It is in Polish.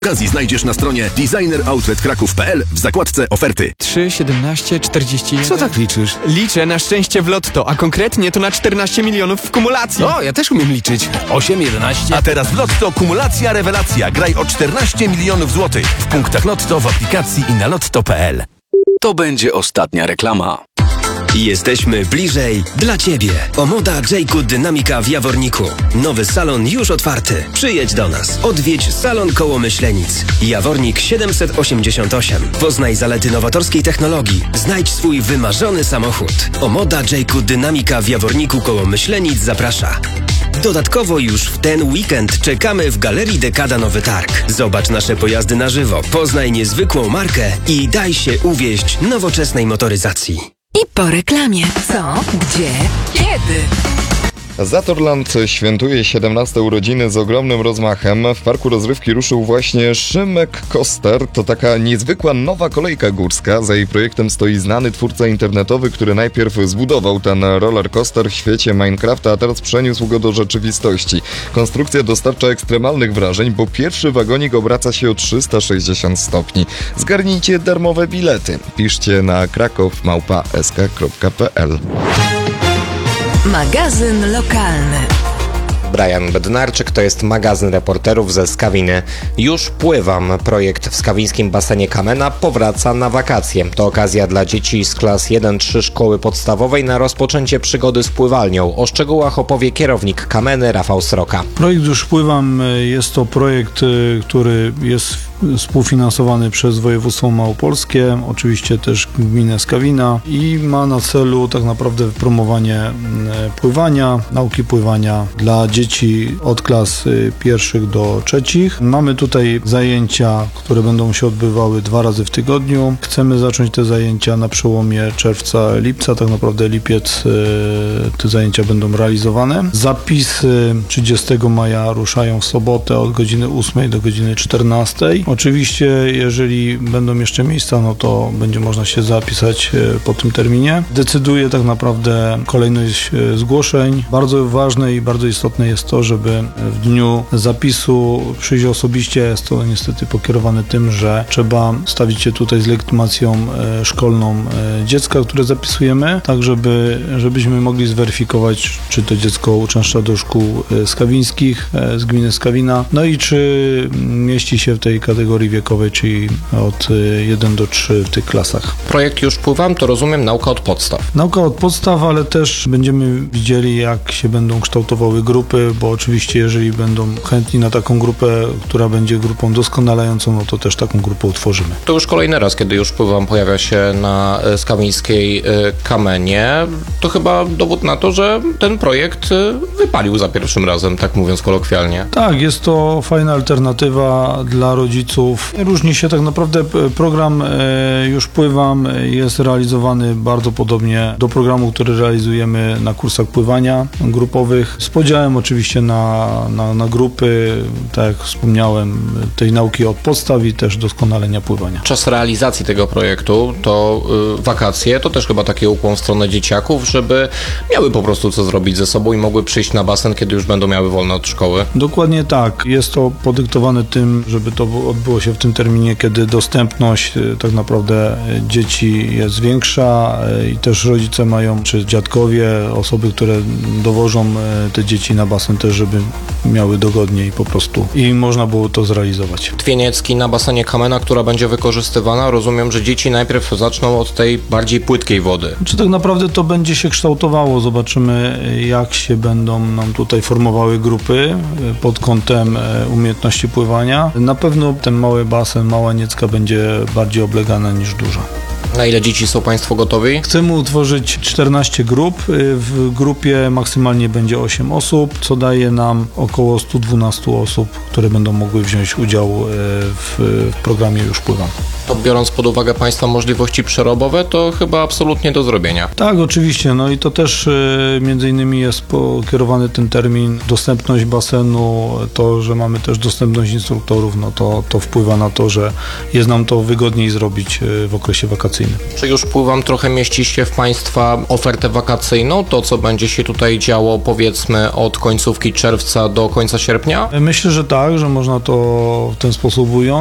Okazji znajdziesz na stronie designeroutletkraków.pl w zakładce oferty. 3, 17, 41... Co tak liczysz? Liczę na szczęście w lotto, a konkretnie to na 14 milionów w kumulacji. O, ja też umiem liczyć. 8, 11... A teraz w Lotto kumulacja rewelacja. Graj o 14 milionów złotych w punktach Lotto, w aplikacji i na lotto.pl. To będzie ostatnia reklama. Jesteśmy bliżej dla Ciebie. Omoda J-Cut Dynamika w Jaworniku. Nowy salon już otwarty. Przyjedź do nas. Odwiedź salon koło Myślenic. Jawornik 788. Poznaj zalety nowatorskiej technologii. Znajdź swój wymarzony samochód. Omoda J-Cut Dynamika w Jaworniku koło Myślenic zaprasza. Dodatkowo już w ten weekend czekamy w Galerii Dekada Nowy Targ. Zobacz nasze pojazdy na żywo, poznaj niezwykłą markę i daj się uwieść nowoczesnej motoryzacji. I po reklamie. Co? Gdzie? Kiedy? Zatorland świętuje 17 urodziny z ogromnym rozmachem. W parku rozrywki ruszył właśnie Szymek Coaster. To taka niezwykła nowa kolejka górska. Za jej projektem stoi znany twórca internetowy, który najpierw zbudował ten roller coaster w świecie Minecrafta, a teraz przeniósł go do rzeczywistości. Konstrukcja dostarcza ekstremalnych wrażeń, bo pierwszy wagonik obraca się o 360 stopni. Zgarnijcie darmowe bilety. Piszcie na kraków@sk.pl. Magazyn lokalny. Brian Bednarczyk, to jest magazyn reporterów ze Skawiny. Już pływam. Projekt w skawińskim basenie Kamena powraca na wakacje. To okazja dla dzieci z klas 1-3 szkoły podstawowej na rozpoczęcie przygody z pływalnią. O szczegółach opowie kierownik Kameny Rafał Sroka. Projekt Już pływam jest to projekt, który jest współfinansowany przez województwo małopolskie, oczywiście też gminę Skawina i ma na celu tak naprawdę promowanie pływania, nauki pływania dla dzieci od klas 1 do 3. Mamy tutaj zajęcia, które będą się odbywały 2 razy w tygodniu. Chcemy zacząć te zajęcia na przełomie czerwca-lipca, tak naprawdę lipiec te zajęcia będą realizowane. Zapisy 30 maja ruszają w sobotę od godziny 8 do godziny 14. Oczywiście, jeżeli będą jeszcze miejsca, no to będzie można się zapisać po tym terminie. Decyduje tak naprawdę kolejność zgłoszeń. Bardzo ważne i bardzo istotne jest to, żeby w dniu zapisu przyjść osobiście. Jest to niestety pokierowane tym, że trzeba stawić się tutaj z legitymacją szkolną dziecka, które zapisujemy, tak żebyśmy mogli zweryfikować, czy to dziecko uczęszcza do szkół skawińskich z gminy Skawina, no i czy mieści się w tej kategorii wiekowej, czyli od 1 do 3 w tych klasach. Projekt Już pływam to, rozumiem, nauka od podstaw. Nauka od podstaw, ale też będziemy widzieli, jak się będą kształtowały grupy, bo oczywiście jeżeli będą chętni na taką grupę, która będzie grupą doskonalającą, no to też taką grupę utworzymy. To już kolejny raz, kiedy Już pływam pojawia się na skawińskiej Kamenie. To chyba dowód na to, że ten projekt wypalił za pierwszym razem, tak mówiąc kolokwialnie. Tak, jest to fajna alternatywa dla rodziców. Różni się tak naprawdę program Już pływam jest realizowany bardzo podobnie do programu, który realizujemy na kursach pływania grupowych, z podziałem oczywiście na grupy, tak jak wspomniałem, tej nauki od podstaw i też doskonalenia pływania. Czas realizacji tego projektu to wakacje, to też chyba taki ukłon w stronę dzieciaków, żeby miały po prostu co zrobić ze sobą i mogły przyjść na basen, kiedy już będą miały wolne od szkoły. Dokładnie tak. Jest to podyktowane tym, żeby to odbyło się w tym terminie, kiedy dostępność tak naprawdę dzieci jest większa i też rodzice mają, czy dziadkowie, osoby, które dowożą te dzieci na basen też, żeby miały dogodniej po prostu i można było to zrealizować. Twieniecki na basenie Kamena, która będzie wykorzystywana, rozumiem, że dzieci najpierw zaczną od tej bardziej płytkiej wody. Czy tak naprawdę to będzie się kształtowało? Zobaczymy, jak się będą nam tutaj formowały grupy pod kątem umiejętności pływania. Na pewno ten mały basen, mała Niecka będzie bardziej oblegana niż duża. Na ile dzieci są Państwo gotowi? Chcemy utworzyć 14 grup. W grupie maksymalnie będzie 8 osób, co daje nam około 112 osób, które będą mogły wziąć udział w programie Już pływam. To biorąc pod uwagę Państwa możliwości przerobowe, to chyba absolutnie do zrobienia. Tak, oczywiście. No i to też między innymi jest pokierowany ten termin, dostępność basenu, to, że mamy też dostępność instruktorów, no to wpływa na to, że jest nam to wygodniej zrobić w okresie wakacyjnym. wakacyjny. Czy już Pływam trochę mieści się w Państwa ofertę wakacyjną? To, co będzie się tutaj działo, powiedzmy, od końcówki czerwca do końca sierpnia? Myślę, że tak, że można to w ten sposób ująć.